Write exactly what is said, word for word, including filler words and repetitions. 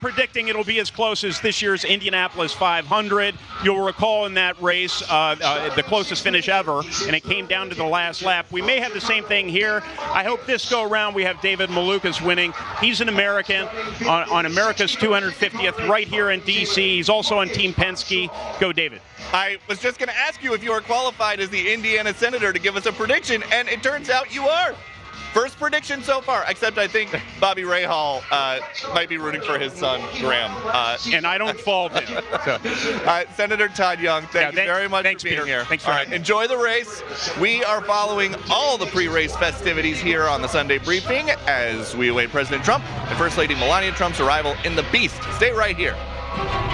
predicting it'll be as close as this year's Indianapolis five hundred. You'll recall in that race, uh, uh, the closest finish ever, and it came down to the last lap. We may have the same thing here. I hope this go around we have David Malukas winning. He's an American on, on America's two hundred fiftieth right here in D C. He's also on Team Penske. Go, David. I was just going to ask you if you were qualified as the Indiana Senator to give us a prediction, and it turns out you are. First prediction so far, except I think Bobby Rahal uh, might be rooting for his son, Graham. Uh, and I don't fault him. So. Uh, Senator Todd Young, thank yeah, you thanks, very much thanks, for being Peter. here. Thanks for all right, having me. enjoy the race. We are following all the pre-race festivities here on the Sunday Briefing as we await President Trump and First Lady Melania Trump's arrival in the Beast. Stay right here.